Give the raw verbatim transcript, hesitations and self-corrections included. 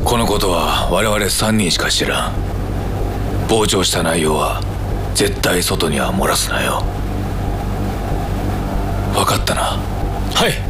このことは我々さんにんしか知らん。傍聴した内容は絶対外には漏らすなよ。分かったな。 はい。